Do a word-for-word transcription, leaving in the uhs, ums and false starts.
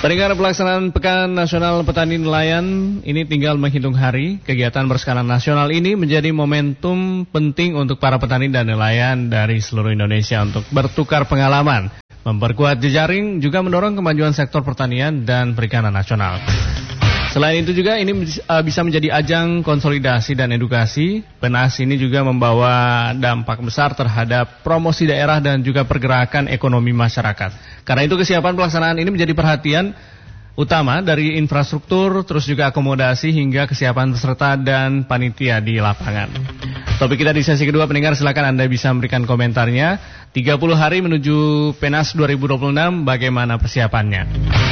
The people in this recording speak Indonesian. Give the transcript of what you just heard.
Pendengar, pelaksanaan Pekan Nasional Petani Nelayan ini tinggal menghitung hari. Kegiatan berskala nasional ini menjadi momentum penting untuk para petani dan nelayan dari seluruh Indonesia untuk bertukar pengalaman, memperkuat jejaring, juga mendorong kemajuan sektor pertanian dan perikanan nasional. Selain itu juga ini bisa menjadi ajang konsolidasi dan edukasi. Penas ini juga membawa dampak besar terhadap promosi daerah dan juga pergerakan ekonomi masyarakat. Karena itu kesiapan pelaksanaan ini menjadi perhatian utama dari infrastruktur, terus juga akomodasi hingga kesiapan peserta dan panitia di lapangan. Topik kita di sesi kedua, pendengar, silakan Anda bisa memberikan komentarnya. tiga puluh hari menuju Penas dua ribu dua puluh enam, bagaimana persiapannya?